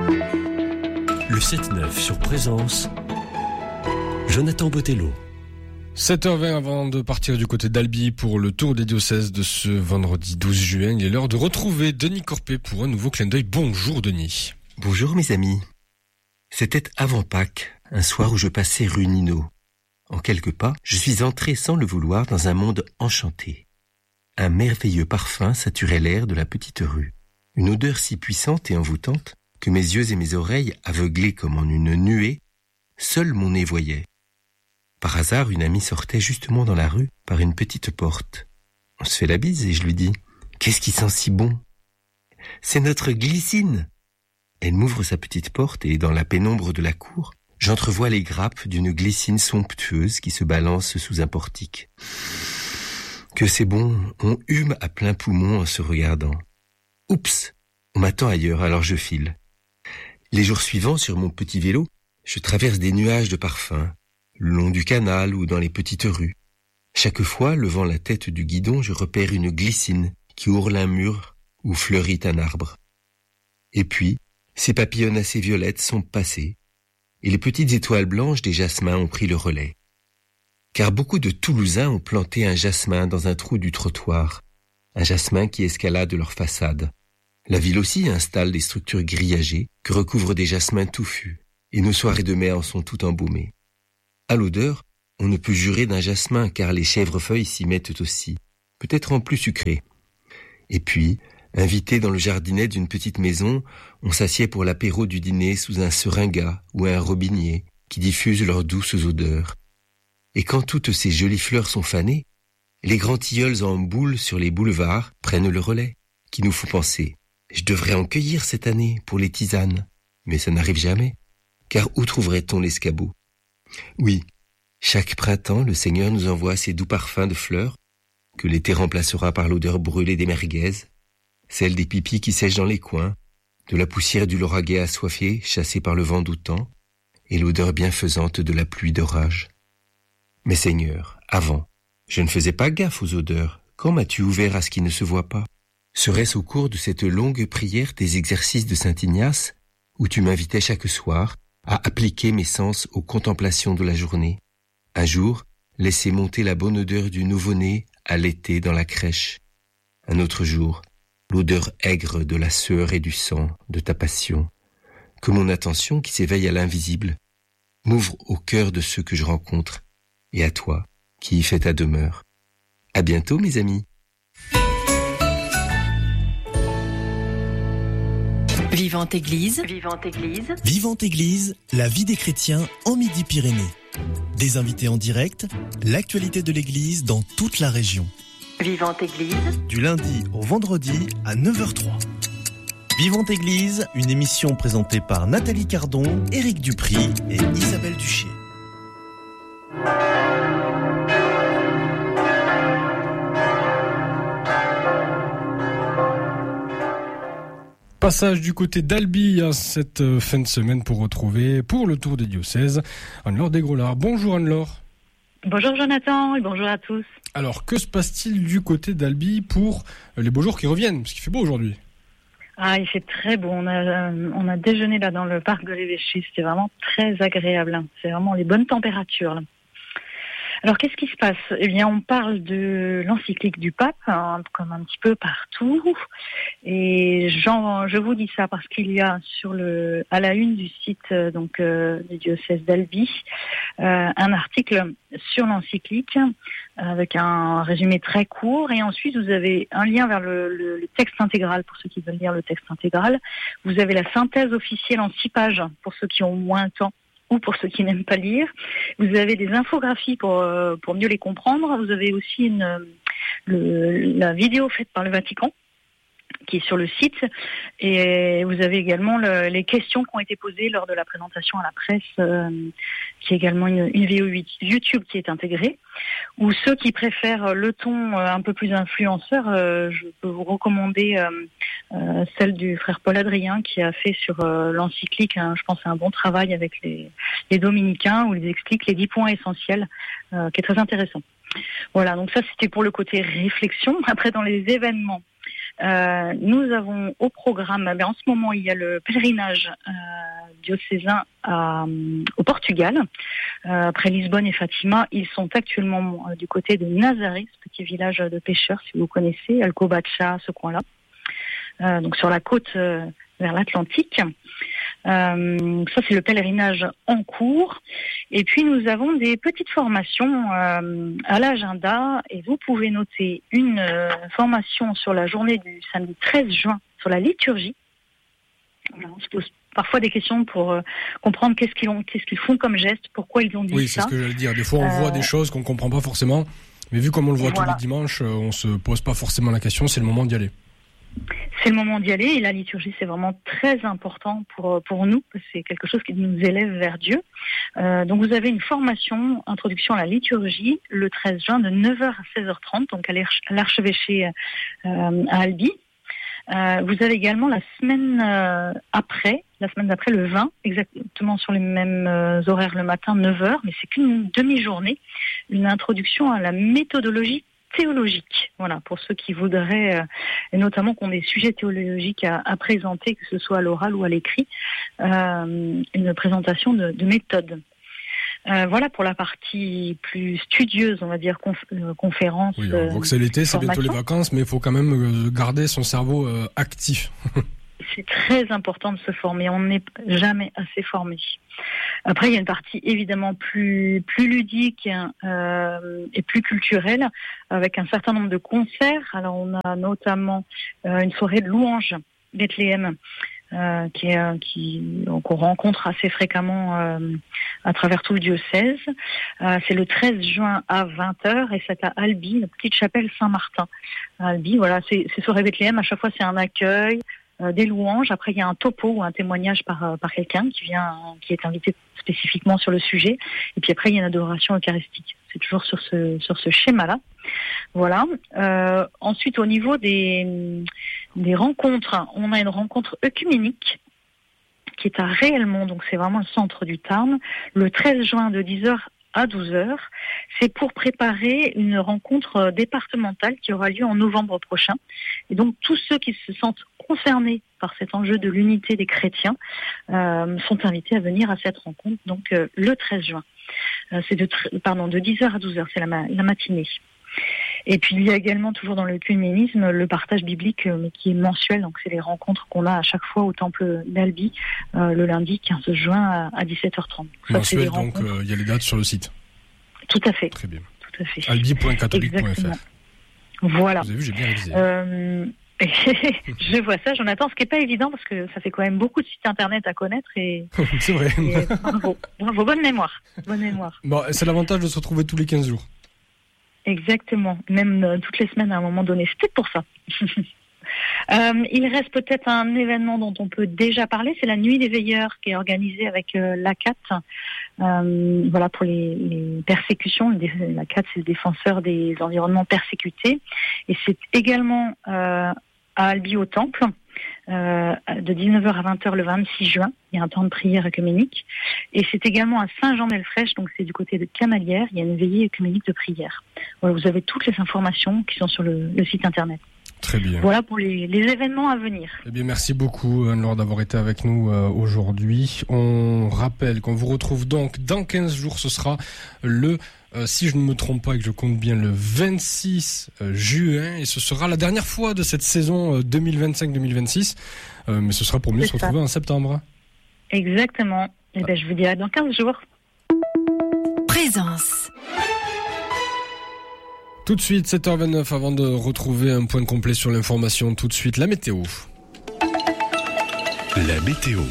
Le 7-9 sur Présence, Jonathan Botello. 7h20 avant de partir du côté d'Albi pour le tour des diocèses de ce vendredi 12 juin. Il est l'heure de retrouver Denis Corpet pour un nouveau clin d'œil. Bonjour Denis. Bonjour mes amis. C'était avant Pâques, un soir où je passais rue Nino. En quelques pas, je suis entré sans le vouloir dans un monde enchanté. Un merveilleux parfum saturait l'air de la petite rue. Une odeur si puissante et envoûtante que mes yeux et mes oreilles, aveuglés comme en une nuée, seul mon nez voyait. Par hasard, une amie sortait justement dans la rue par une petite porte. On se fait la bise et je lui dis « Qu'est-ce qui sent si bon ?»« C'est notre glycine !» Elle m'ouvre sa petite porte et dans la pénombre de la cour, j'entrevois les grappes d'une glycine somptueuse qui se balance sous un portique. Que c'est bon, on hume à plein poumon en se regardant. Oups, on m'attend ailleurs, alors je file. Les jours suivants, sur mon petit vélo, je traverse des nuages de parfums, le long du canal ou dans les petites rues. Chaque fois, levant la tête du guidon, je repère une glycine qui ourle un mur ou fleurit un arbre. Et puis, ces papillonnacées violettes sont passées, et les petites étoiles blanches des jasmins ont pris le relais. Car beaucoup de Toulousains ont planté un jasmin dans un trou du trottoir, un jasmin qui escalade leur façade. La ville aussi installe des structures grillagées que recouvrent des jasmins touffus, et nos soirées de mai en sont toutes embaumées. À l'odeur, on ne peut jurer d'un jasmin car les chèvrefeuilles s'y mettent aussi, peut-être en plus sucré. Et puis, invité dans le jardinet d'une petite maison, on s'assied pour l'apéro du dîner sous un seringa ou un robinier qui diffusent leurs douces odeurs. Et quand toutes ces jolies fleurs sont fanées, les grands tilleuls en boule sur les boulevards prennent le relais, qui nous font penser « Je devrais en cueillir cette année pour les tisanes ». Mais ça n'arrive jamais, car où trouverait-on l'escabeau ? Oui, chaque printemps, le Seigneur nous envoie ces doux parfums de fleurs, que l'été remplacera par l'odeur brûlée des merguez, celle des pipis qui sèchent dans les coins, de la poussière du lauragais assoiffé chassé par le vent d'outan, et l'odeur bienfaisante de la pluie d'orage. Mais Seigneur, avant, je ne faisais pas gaffe aux odeurs. Quand m'as-tu ouvert à ce qui ne se voit pas ? Serait-ce au cours de cette longue prière des exercices de Saint Ignace, où tu m'invitais chaque soir à appliquer mes sens aux contemplations de la journée ? Un jour, laisser monter la bonne odeur du nouveau-né à l'été dans la crèche. Un autre jour, l'odeur aigre de la sueur et du sang de ta passion. Que mon attention, qui s'éveille à l'invisible, m'ouvre au cœur de ceux que je rencontre, et à toi, qui y fais ta demeure. À bientôt, mes amis. Vivante Église. Vivante Église. Vivante Église, la vie des chrétiens en Midi-Pyrénées. Des invités en direct, l'actualité de l'Église dans toute la région. Vivante Église. Du lundi au vendredi à 9h03. Vivante Église, une émission présentée par Nathalie Cardon, Éric Dupry et Isabelle Duchier. Passage du côté d'Albi à cette fin de semaine pour retrouver, pour le tour des diocèses, Anne-Laure Desgros-Lard. Bonjour Anne-Laure. Bonjour Jonathan et bonjour à tous. Alors, que se passe-t-il du côté d'Albi pour les beaux jours qui reviennent ? Parce qu'il fait beau aujourd'hui. Ah, il fait très beau. On a déjeuné là dans le parc de l'Évêché. C'était vraiment très agréable. C'est vraiment les bonnes températures là. Alors, qu'est-ce qui se passe ? Eh bien, on parle de l'encyclique du pape, hein, comme un petit peu partout. Et je vous dis ça parce qu'il y a à la une du site du diocèse d'Albi un article sur l'encyclique avec un résumé très court. Et ensuite, vous avez un lien vers le texte intégral pour ceux qui veulent lire le texte intégral. Vous avez la synthèse officielle en 6 pages pour ceux qui ont moins de temps ou pour ceux qui n'aiment pas lire. Vous avez des infographies pour mieux les comprendre. Vous avez aussi la vidéo faite par le Vatican qui est sur le site. Et vous avez également les questions qui ont été posées lors de la présentation à la presse, qui est également une vidéo YouTube qui est intégrée. Ou ceux qui préfèrent le ton un peu plus influenceur, je peux vous recommander celle du frère Paul Adrien qui a fait sur l'encyclique, je pense un bon travail avec les dominicains où ils expliquent les 10 points essentiels, qui est très intéressant. Voilà, donc ça c'était pour le côté réflexion. Après, dans les événements, nous avons au programme, en ce moment, il y a le pèlerinage diocésain au Portugal. Après Lisbonne et Fatima, ils sont actuellement du côté de Nazaré, ce petit village de pêcheurs, si vous connaissez, Alcobaça, ce coin-là. Donc sur la côte vers l'Atlantique. Ça, c'est le pèlerinage en cours. Et puis, nous avons des petites formations à l'agenda. Et vous pouvez noter une formation sur la journée du samedi 13 juin sur la liturgie. On se pose parfois des questions pour comprendre qu'est-ce qu'ils font comme geste, pourquoi ils ont dit ça. Oui, c'est ce que j'allais dire. Des fois, on voit des choses qu'on ne comprend pas forcément. Mais vu comme on le voit tous les dimanches, on ne se pose pas forcément la question. C'est le moment d'y aller. C'est le moment d'y aller et la liturgie, c'est vraiment très important pour nous. C'est quelque chose qui nous élève vers Dieu. Donc vous avez une formation, introduction à la liturgie, le 13 juin de 9h à 16h30, donc à l'archevêché à Albi. Vous avez également la semaine d'après, le 20, exactement sur les mêmes horaires le matin, 9h, mais c'est qu'une demi-journée, une introduction à la méthodologie théologique, voilà, pour ceux qui voudraient, et notamment qui ont des sujets théologiques à présenter, que ce soit à l'oral ou à l'écrit, une présentation de méthode. Voilà pour la partie plus studieuse, on va dire, conférence. Oui, on voit que c'est l'été, c'est bientôt les vacances, mais il faut quand même garder son cerveau actif. C'est très important de se former, on n'est jamais assez formé. Après, il y a une partie évidemment plus ludique et plus culturelle, avec un certain nombre de concerts. Alors, on a notamment une soirée de louanges Bethléem, qu'on rencontre assez fréquemment à travers tout le diocèse. C'est le 13 juin à 20h et c'est à Albi, la petite chapelle Saint-Martin. Albi, voilà, c'est soirée Bethléem. À chaque fois, c'est un accueil, des louanges. Après, il y a un topo ou un témoignage par quelqu'un qui est invité spécifiquement sur le sujet. Et puis après, il y a une adoration eucharistique. C'est toujours sur ce schéma-là. Voilà. Ensuite, au niveau des rencontres, on a une rencontre œcuménique qui est à Réelmont, donc c'est vraiment le centre du Tarn, le 13 juin de 10h à 12h. C'est pour préparer une rencontre départementale qui aura lieu en novembre prochain. Et donc, tous ceux qui se sentent concernés par cet enjeu de l'unité des chrétiens sont invités à venir à cette rencontre, donc le 13 juin. C'est de 10h à 12h, c'est la matinée. Et puis il y a également, toujours dans l'œcuménisme, le partage biblique, mais qui est mensuel, donc c'est les rencontres qu'on a à chaque fois au temple d'Albi, le lundi 15 juin à 17h30. Mensuel, donc il y a les dates sur le site. Tout à fait. Très bien. Tout à fait. albi.catholique.fr. Voilà. Vous avez vu, j'ai bien révisé. Je vois ça, Jonathan, ce qui n'est pas évident parce que ça fait quand même beaucoup de sites internet à connaître et c'est vrai. Bravo, bonne mémoire. Bon, c'est l'avantage de se retrouver tous les 15 jours. Exactement, même toutes les semaines à un moment donné, c'est peut-être pour ça. Il reste peut-être un événement dont on peut déjà parler, c'est la Nuit des Veilleurs qui est organisée avec l'ACAT, voilà, pour les persécutions. L'ACAT, c'est le défenseur des environnements persécutés, et c'est également à Albi au Temple, de 19h à 20h le 26 juin. Il y a un temps de prière œcuménique. Et c'est également à Saint-Jean-d'Elfrèche, donc c'est du côté de Camalière, il y a une veillée œcuménique de prière. Voilà, vous avez toutes les informations qui sont sur le site internet. Très bien. Voilà pour les événements à venir. Eh bien, merci beaucoup, Anne-Laure, d'avoir été avec nous aujourd'hui. On rappelle qu'on vous retrouve donc dans 15 jours. Ce sera si je ne me trompe pas et que je compte bien, le 26 juin. Et ce sera la dernière fois de cette saison 2025-2026. Mais ce sera pour mieux se retrouver en septembre. Exactement. Eh bien, je vous dis à dans 15 jours. Présence. Tout de suite, 7h29, avant de retrouver un point complet sur l'information, tout de suite, la météo. La météo.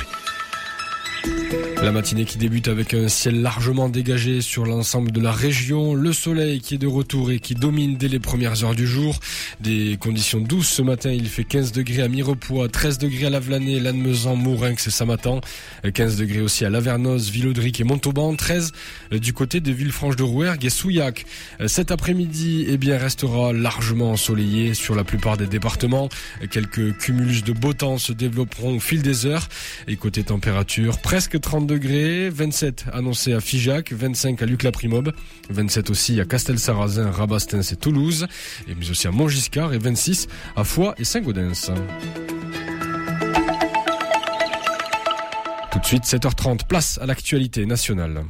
La matinée qui débute avec un ciel largement dégagé sur l'ensemble de la région, le soleil qui est de retour et qui domine dès les premières heures du jour. Des conditions douces ce matin, il fait 15 degrés à Mirepoix, 13 degrés à Lavelanet, Lannemezan, Mourinx et Samatan, 15 degrés aussi à Lavernoz, Villaudric et Montauban, 13 du côté de Villefranche-de-Rouergue et Souillac. Cet après-midi, restera largement ensoleillé sur la plupart des départements. Quelques cumulus de beau temps se développeront au fil des heures. Et côté température, Presque 30 degrés, 27 annoncés à Figeac, 25 à Luc-la-Primobe, 27 aussi à Castel-Sarrazin, Rabastens et Toulouse, mais aussi à Montgiscard, et 26 à Foix et Saint-Gaudens. Tout de suite, 7h30, place à l'actualité nationale.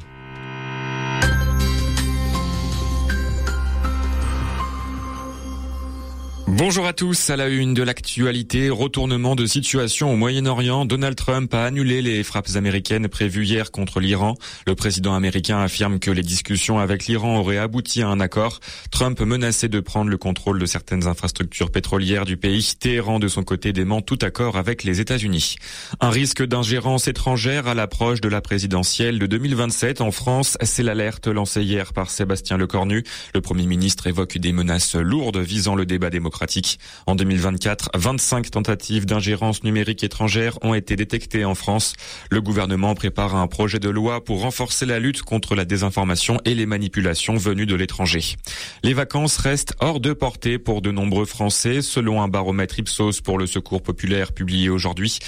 Bonjour à tous, à la une de l'actualité, retournement de situation au Moyen-Orient. Donald Trump a annulé les frappes américaines prévues hier contre l'Iran. Le président américain affirme que les discussions avec l'Iran auraient abouti à un accord. Trump menaçait de prendre le contrôle de certaines infrastructures pétrolières du pays. Téhéran, de son côté, dément tout accord avec les États-Unis. Un risque d'ingérence étrangère à l'approche de la présidentielle de 2027 en France. C'est l'alerte lancée hier par Sébastien Lecornu. Le Premier ministre évoque des menaces lourdes visant le débat démocratique. En 2024, 25 tentatives d'ingérence numérique étrangère ont été détectées en France. Le gouvernement prépare un projet de loi pour renforcer la lutte contre la désinformation et les manipulations venues de l'étranger. Les vacances restent hors de portée pour de nombreux Français. Selon un baromètre Ipsos pour le Secours populaire publié aujourd'hui,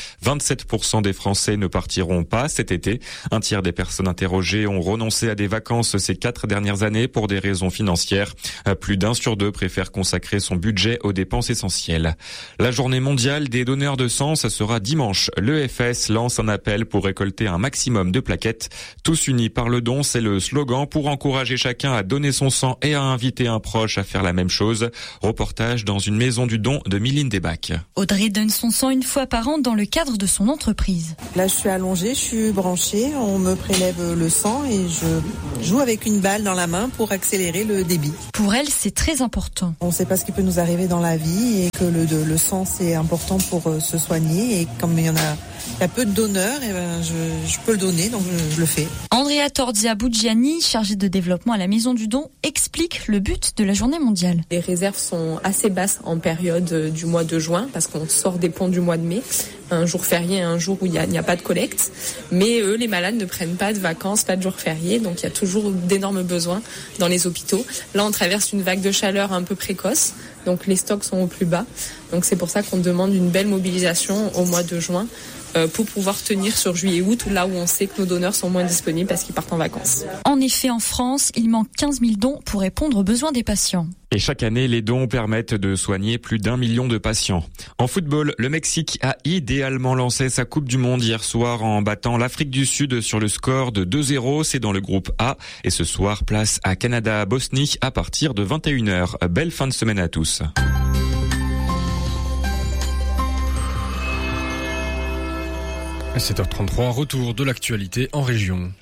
27% des Français ne partiront pas cet été. Un tiers des personnes interrogées ont renoncé à des vacances ces 4 dernières années pour des raisons financières. Plus d'1 sur 2 préfère consacrer son budget aux dépenses essentielles. La journée mondiale des donneurs de sang, ça sera dimanche. L'EFS lance un appel pour récolter un maximum de plaquettes. Tous unis par le don, c'est le slogan pour encourager chacun à donner son sang et à inviter un proche à faire la même chose. Reportage dans une maison du don de Mylène Desbacs. Audrey donne son sang une fois par an dans le cadre de son entreprise. Là, je suis allongée, je suis branchée, on me prélève le sang et je joue avec une balle dans la main pour accélérer le débit. Pour elle, c'est très important. On ne sait pas ce qui peut nous arriver dans la vie et que le sang, c'est important pour se soigner. Et comme il y a peu de donneurs, et je peux le donner, donc je le fais. Andrea Tordia Buggiani, chargée de développement à la Maison du Don, explique le but de la journée mondiale. Les réserves sont assez basses en période du mois de juin parce qu'on sort des ponts du mois de mai. Un jour férié, un jour où il n'y a pas de collecte. Mais eux, les malades ne prennent pas de vacances, pas de jours fériés. Donc il y a toujours d'énormes besoins dans les hôpitaux. Là, on traverse une vague de chaleur un peu précoce. Donc les stocks sont au plus bas. Donc c'est pour ça qu'on demande une belle mobilisation au mois de juin pour pouvoir tenir sur juillet-août, là où on sait que nos donneurs sont moins disponibles parce qu'ils partent en vacances. En effet, en France, il manque 15 000 dons pour répondre aux besoins des patients. Et chaque année, les dons permettent de soigner plus d'1 million de patients. En football, le Mexique a idéalement lancé sa Coupe du Monde hier soir en battant l'Afrique du Sud sur le score de 2-0. C'est dans le groupe A. Et ce soir, place à Canada-Bosnie à partir de 21h. Belle fin de semaine à tous. À 7h33, retour de l'actualité en région.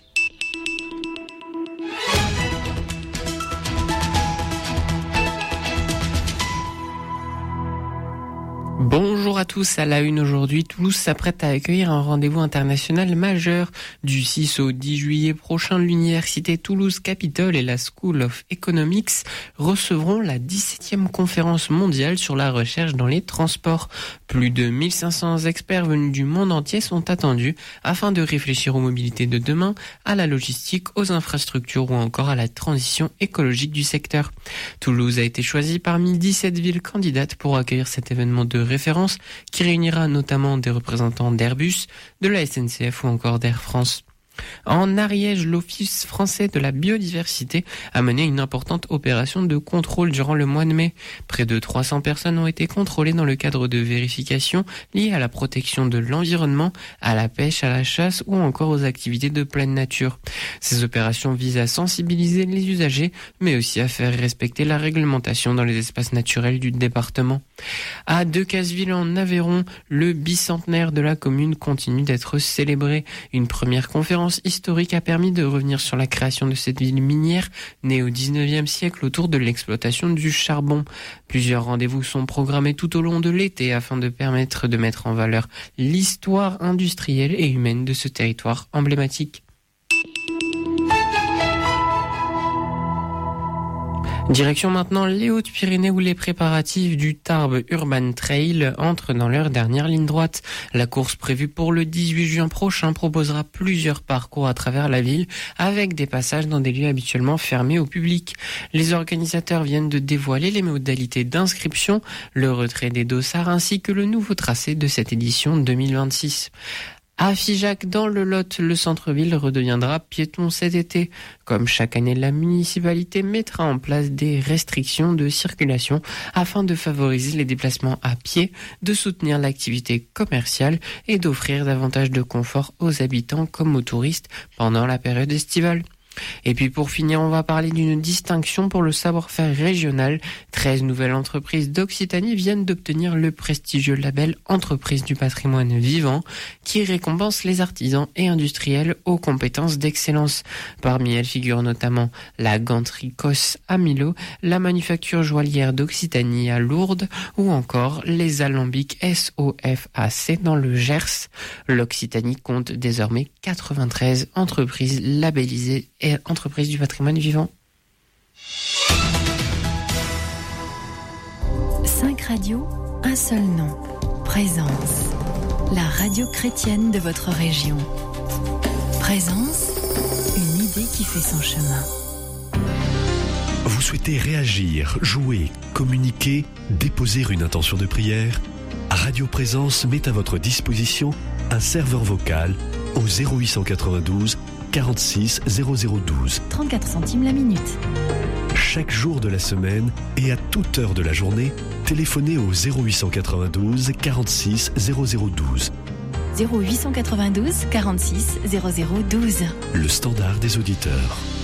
Bonjour à tous, à la une aujourd'hui, Toulouse s'apprête à accueillir un rendez-vous international majeur. Du 6 au 10 juillet prochain, l'université Toulouse-Capitole et la School of Economics recevront la 17e conférence mondiale sur la recherche dans les transports. Plus de 1500 experts venus du monde entier sont attendus afin de réfléchir aux mobilités de demain, à la logistique, aux infrastructures ou encore à la transition écologique du secteur. Toulouse a été choisie parmi 17 villes candidates pour accueillir cet événement de référence qui réunira notamment des représentants d'Airbus, de la SNCF ou encore d'Air France. En Ariège, l'Office français de la biodiversité a mené une importante opération de contrôle durant le mois de mai. Près de 300 personnes ont été contrôlées dans le cadre de vérifications liées à la protection de l'environnement, à la pêche, à la chasse ou encore aux activités de pleine nature. Ces opérations visent à sensibiliser les usagers, mais aussi à faire respecter la réglementation dans les espaces naturels du département. À Decazeville en Aveyron, le bicentenaire de la commune continue d'être célébré. Une première conférence historique a permis de revenir sur la création de cette ville minière née au 19e siècle autour de l'exploitation du charbon. Plusieurs rendez-vous sont programmés tout au long de l'été afin de permettre de mettre en valeur l'histoire industrielle et humaine de ce territoire emblématique. Direction maintenant les Hautes-Pyrénées où les préparatifs du Tarbes Urban Trail entrent dans leur dernière ligne droite. La course prévue pour le 18 juin prochain proposera plusieurs parcours à travers la ville avec des passages dans des lieux habituellement fermés au public. Les organisateurs viennent de dévoiler les modalités d'inscription, le retrait des dossards ainsi que le nouveau tracé de cette édition 2026. À Figeac, dans le Lot, le centre-ville redeviendra piéton cet été. Comme chaque année, la municipalité mettra en place des restrictions de circulation afin de favoriser les déplacements à pied, de soutenir l'activité commerciale et d'offrir davantage de confort aux habitants comme aux touristes pendant la période estivale. Et puis pour finir, on va parler d'une distinction pour le savoir-faire régional. 13 nouvelles entreprises d'Occitanie viennent d'obtenir le prestigieux label Entreprise du patrimoine vivant qui récompense les artisans et industriels aux compétences d'excellence. Parmi elles figurent notamment la ganterie Cos à Millau, la manufacture joaillière d'Occitanie à Lourdes ou encore les alambics SOFAC dans le Gers. L'Occitanie compte désormais 93 entreprises labellisées et entreprises du patrimoine vivant. 5 radios, un seul nom. Présence. La radio chrétienne de votre région. Présence, une idée qui fait son chemin. Vous souhaitez réagir, jouer, communiquer, déposer une intention de prière? Radio Présence met à votre disposition un serveur vocal au 0892 46 0012. 34 centimes la minute. Chaque jour de la semaine et à toute heure de la journée, téléphonez au 0892 46 0012. 0892 46 0012. Le standard des auditeurs.